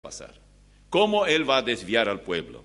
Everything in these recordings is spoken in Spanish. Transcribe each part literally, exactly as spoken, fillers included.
pasar? ¿Cómo él va a desviar al pueblo?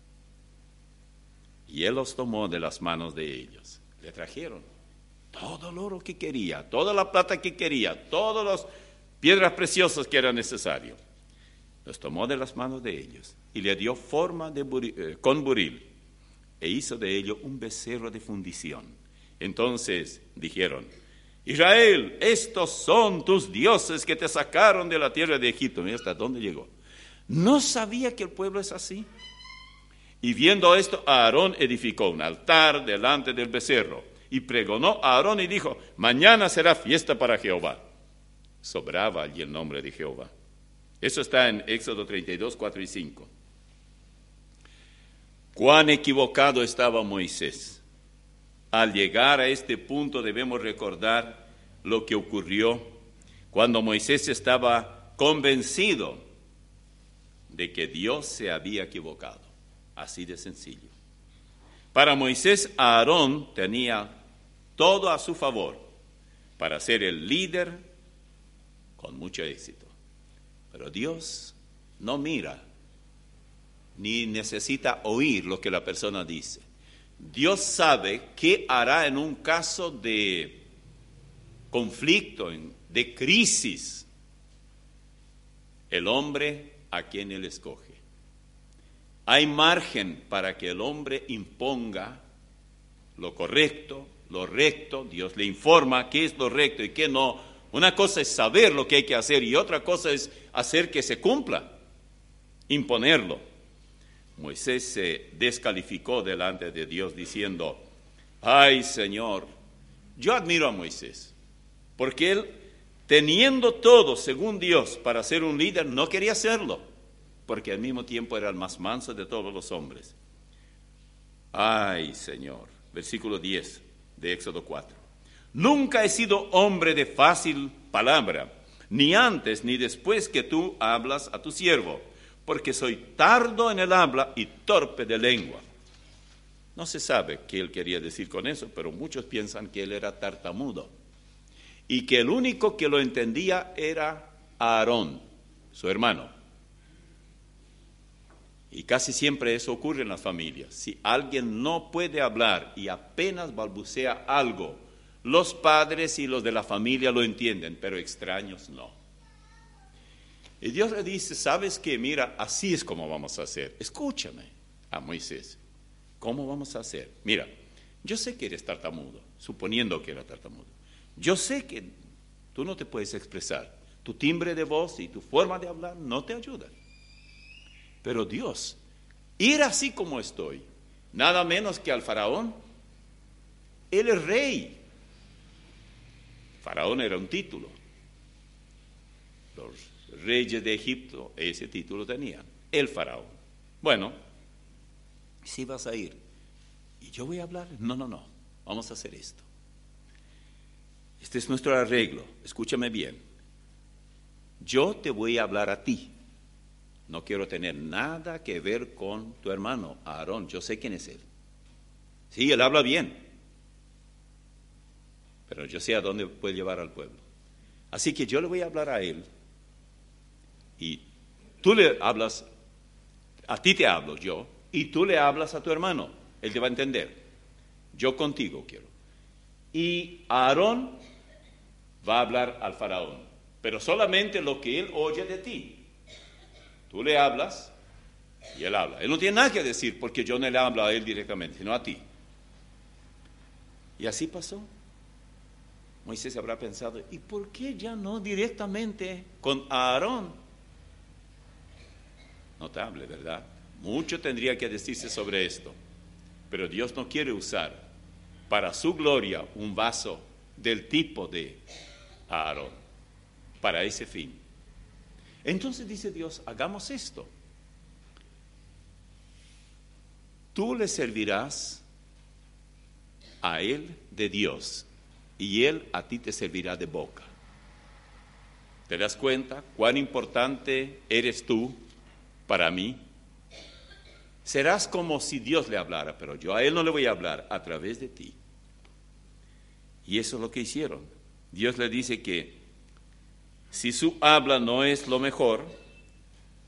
Y él los tomó de las manos de ellos. Le trajeron todo el oro que quería, toda la plata que quería, todas las piedras preciosas que era necesario. Los tomó de las manos de ellos y le dio forma de buril, eh, con buril e hizo de ello un becerro de fundición. Entonces dijeron: Israel, estos son tus dioses que te sacaron de la tierra de Egipto. Mira hasta dónde llegó. ¿No sabía que el pueblo es así? Y viendo esto, Aarón edificó un altar delante del becerro y pregonó a Aarón y dijo: mañana será fiesta para Jehová. Sobraba allí el nombre de Jehová. Eso está en Éxodo treinta y dos, cuatro y cinco. Cuán equivocado estaba Moisés. Al llegar a este punto debemos recordar lo que ocurrió cuando Moisés estaba convencido de que Dios se había equivocado. Así de sencillo. Para Moisés, Aarón tenía todo a su favor para ser el líder con mucho éxito. Pero Dios no mira ni necesita oír lo que la persona dice. Dios sabe qué hará en un caso de conflicto, de crisis, el hombre a quien Él escoge. Hay margen para que el hombre imponga lo correcto, lo recto. Dios le informa qué es lo recto y qué no. Una cosa es saber lo que hay que hacer y otra cosa es hacer que se cumpla, imponerlo. Moisés se descalificó delante de Dios diciendo: ay, Señor, yo admiro a Moisés, porque él, teniendo todo según Dios para ser un líder, no quería hacerlo, porque al mismo tiempo era el más manso de todos los hombres. Ay, Señor, versículo diez de Éxodo cuatro. Nunca he sido hombre de fácil palabra, ni antes ni después que tú hablas a tu siervo, porque soy tardo en el habla y torpe de lengua. No se sabe qué él quería decir con eso, pero muchos piensan que él era tartamudo y que el único que lo entendía era Aarón, su hermano. Y casi siempre eso ocurre en las familias. Si alguien no puede hablar y apenas balbucea algo, los padres y los de la familia lo entienden, pero extraños no. Y Dios le dice: ¿sabes qué? Mira, así es como vamos a hacer. Escúchame a Moisés. ¿Cómo vamos a hacer? Mira, yo sé que eres tartamudo, suponiendo que era tartamudo. Yo sé que tú no te puedes expresar. Tu timbre de voz y tu forma de hablar no te ayudan. Pero Dios, ir así como estoy, nada menos que al faraón. Él es rey. Faraón era un título. Los reyes de Egipto ese título tenían, el faraón. Bueno, si vas a ir y yo voy a hablar, no, no, no, vamos a hacer esto. Este es nuestro arreglo, escúchame bien. Yo te voy a hablar a ti. No quiero tener nada que ver con tu hermano, Aarón. Yo sé quién es él. Sí, él habla bien, pero yo sé a dónde puede llevar al pueblo. Así que yo le voy a hablar a él y tú le hablas, a ti te hablo yo, y tú le hablas a tu hermano. Él te va a entender. Yo contigo quiero. Y Aarón va a hablar al faraón, pero solamente lo que él oye de ti. Tú le hablas y él habla. Él no tiene nada que decir porque yo no le hablo a él directamente, sino a ti. Y así pasó. Moisés habrá pensado: ¿y por qué ya no directamente con Aarón? Notable, ¿verdad? Mucho tendría que decirse sobre esto. Pero Dios no quiere usar para su gloria un vaso del tipo de Aarón para ese fin. Entonces dice Dios: hagamos esto. Tú le servirás a él de Dios y él a ti te servirá de boca. ¿Te das cuenta cuán importante eres tú para mí? Serás como si Dios le hablara, pero yo a él no le voy a hablar, a través de ti. Y eso es lo que hicieron. Dios le dice que si su habla no es lo mejor,